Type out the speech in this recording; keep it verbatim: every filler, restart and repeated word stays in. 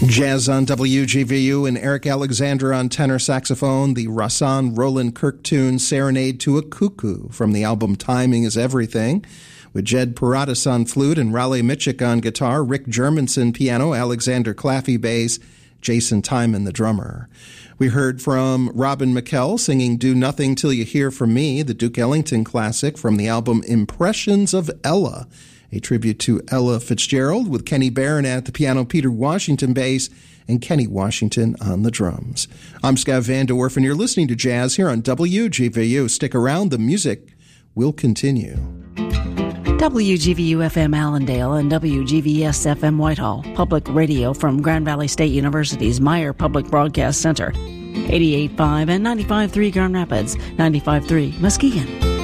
Jazz on W G V U and Eric Alexander on tenor saxophone, the Rahsaan Roland Kirk tune Serenade to a Cuckoo from the album Timing is Everything, with Jed Paradas on flute and Raleigh Mitchick on guitar, Rick Germanson piano, Alexander Claffey bass, Jason Timon the drummer. We heard from Robin McKell singing Do Nothing Till You Hear From Me, the Duke Ellington classic from the album Impressions of Ella, a tribute to Ella Fitzgerald, with Kenny Barron at the piano, Peter Washington bass, and Kenny Washington on the drums. I'm Scott Van De Werf, and you're listening to Jazz here on W G V U. Stick around, the music will continue. W G V U F M Allendale and W G V S F M Whitehall, public radio from Grand Valley State University's Meyer Public Broadcast Center. eighty-eight point five and ninety-five point three Grand Rapids, ninety-five point three Muskegon.